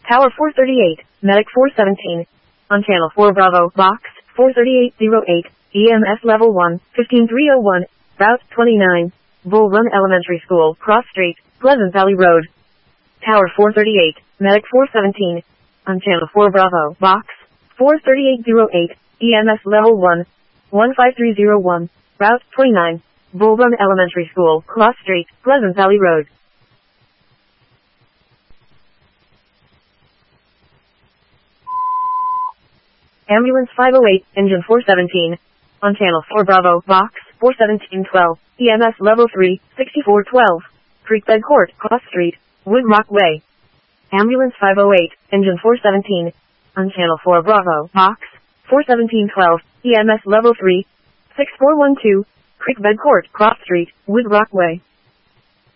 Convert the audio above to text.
Tower 438, Medic 417. On Channel 4 Bravo, Box 43808, EMS Level 1, 15301, Route 29, Bull Run Elementary School, Cross Street, Pleasant Valley Road. Tower 438, Medic 417. On Channel 4 Bravo, Box 43808, EMS Level 1, 15301, Route 29, Bull Run Elementary School, Cross Street, Pleasant Valley Road. Ambulance 508, Engine 417. On Channel 4 Bravo, Box 41712, EMS Level 3, 6412, Creekbed Court, Cross Street, Woodrock Way. Ambulance 508, Engine 417. On Channel 4 Bravo, Box 41712, EMS Level 3, 6412, Creekbed Court, Cross Street, Woodrock Way.